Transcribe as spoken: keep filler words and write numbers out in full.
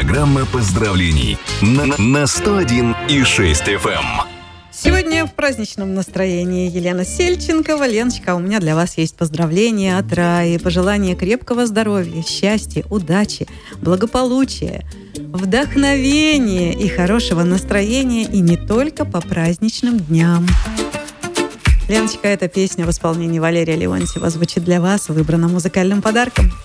Программа поздравлений на, на сто один и шесть эф эм. Сегодня в праздничном настроении Елена Сельченкова. Леночка, у меня для вас есть поздравления от Раи, пожелания крепкого здоровья, счастья, удачи, благополучия, вдохновения и хорошего настроения, и не только по праздничным дням. Леночка, эта песня в исполнении Валерия Леонтьева звучит для вас, выбрана музыкальным подарком.